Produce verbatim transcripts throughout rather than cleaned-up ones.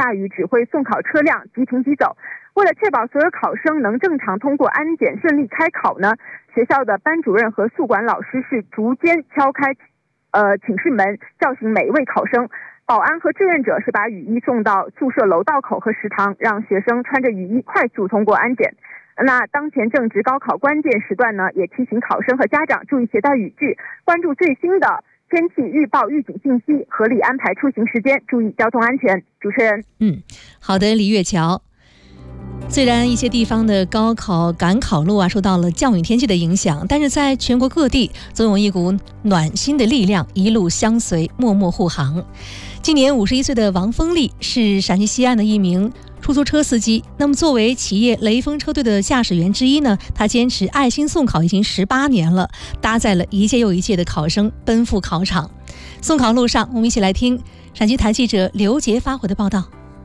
大雨指挥送考车辆即停即走。为了确保所有考生能正常通过安检顺利开考呢，学校的班主任和宿管老师是逐间敲开呃寝室门，叫醒每一位考生。保安和志愿者是把雨衣送到宿舍楼道口和食堂，让学生穿着雨衣快速通过安检。那当前正值高考关键时段呢，也提醒考生和家长注意携带雨具，关注最新的天气预报预警信息，合理安排出行时间，注意交通安全。主持人， 嗯，好的，李月桥。虽然一些地方的高考赶考路啊受到了降雨天气的影响，但是在全国各地总有一股暖心的力量一路相随，默默护航。今年五十一岁的王峰丽是陕西西安的一名出租车司机。那么作为企业雷锋车队的驾驶员之一呢，他坚持爱心送考已经十八年了，搭载了一届又一届的考生奔赴考场。送考路上，我们一起来听陕西台记者刘杰发回的报道。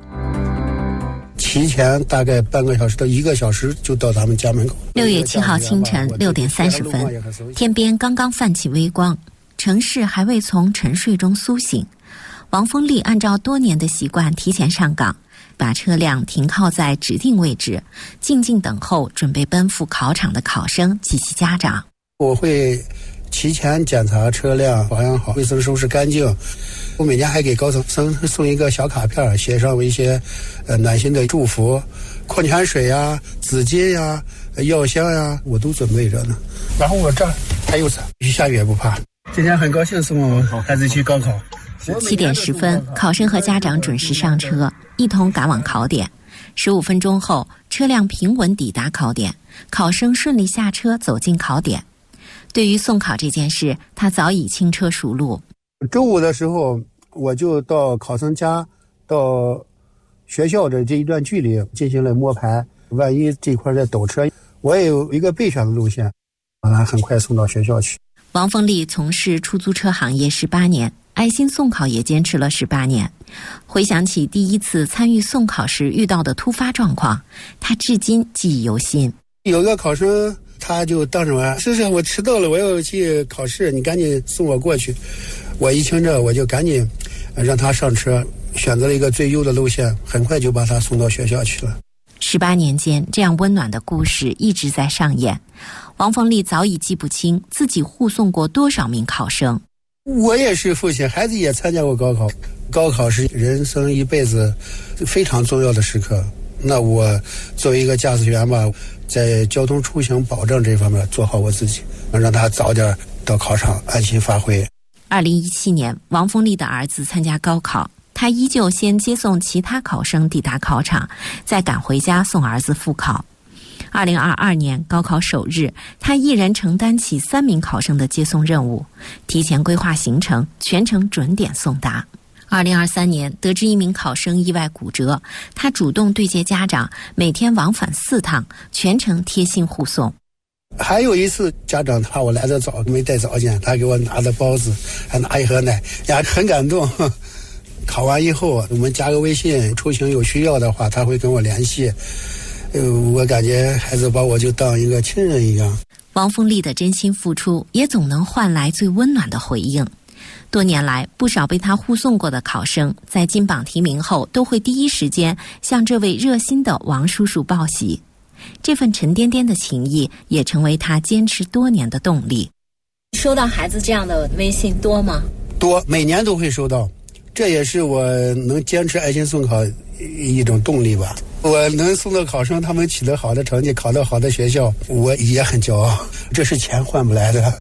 提前大概半个小时到一个小时就到咱们家门口。 六月七号清晨六点三十分，天边刚刚泛起微光，城市还未从沉睡中苏醒。王峰丽按照多年的习惯提前上岗，把车辆停靠在指定位置，静静等候准备奔赴考场的考生及其家长。 我会提前检查车辆，保养好，卫生收拾干净。我每年还给高考生送一个小卡片，写上一些呃暖心的祝福，矿泉水呀、纸巾呀、药箱呀，我都准备着呢。然后我这儿还有伞，下雨也不怕。今天很高兴送我孩子去高考。 七点十分，考生和家长准时上车，一同赶往考点。十五分钟后，车辆平稳抵达考点，考生顺利下车走进考点。对于送考这件事，他早已轻车熟路。 中午的时候，我就到考生家到学校的这一段距离进行了摸排，万一这块在堵车，我也有一个备选的路线，把他很快送到学校去。 王峰丽从事出租车行业十八年，爱心送考也坚持了十八年。回想起第一次参与送考时遇到的突发状况，他至今记忆犹新。 有个考生他就当着我，是是我迟到了，我要去考试，你赶紧送我过去。我一听这，我就赶紧让他上车，选择了一个最优的路线，很快就把他送到学校去了。 十八年间，这样温暖的故事一直在上演。王峰丽早已记不清自己护送过多少名考生。 我也是父亲，孩子也参加过高考，高考是人生一辈子非常重要的时刻。那我作为一个驾驶员吧，在交通出行保障这方面做好我自己，让他早点到考场安心发挥。 二零一七年，王峰丽的儿子参加高考，他依旧先接送其他考生抵达考场，再赶回家送儿子复考。二零二二年高考首日，他一人承担起三名考生的接送任务，提前规划行程，全程准点送达。二零二三年，得知一名考生意外骨折，他主动对接家长，每天往返四趟，全程贴心护送。 还有一次，家长怕我来得早没带早点，他给我拿的包子，还拿一盒奶，呀，很感动。考完以后，我们加个微信，出行有需要的话，他会跟我联系。呃，我感觉孩子把我就当一个亲人一样。 王峰丽的真心付出，也总能换来最温暖的回应。多年来，不少被他护送过的考生，在金榜题名后，都会第一时间向这位热心的王叔叔报喜。这份沉甸甸的情谊，也成为他坚持多年的动力。 收到孩子这样的微信多吗？ 多，每年都会收到。这也是我能坚持爱心送考一种动力吧。我能送到考生他们取得好的成绩，考到好的学校，我也很骄傲，这是钱换不来的。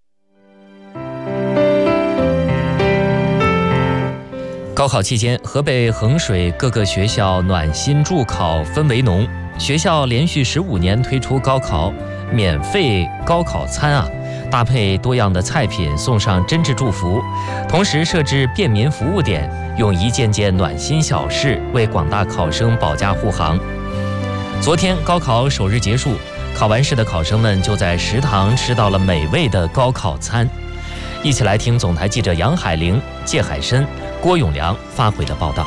高考期间，河北衡水各个学校暖心助考氛围浓，学校连续十五年推出高考免费高考餐啊，搭配多样的菜品送上真挚祝福，同时设置便民服务点，用一件件暖心小事为广大考生保驾护航。昨天高考首日结束，考完试的考生们就在食堂吃到了美味的高考餐。一起来听总台记者杨海玲、谢海参、郭永良发回的报道。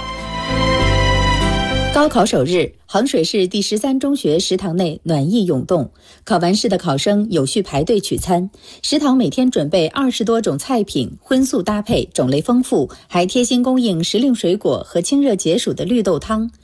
高考首日，衡水市第十三中学食堂内暖意涌动，考完试的考生有序排队取餐。食堂每天准备二十多种菜品，荤素搭配，种类丰富，还贴心供应时令水果和清热解暑的绿豆汤。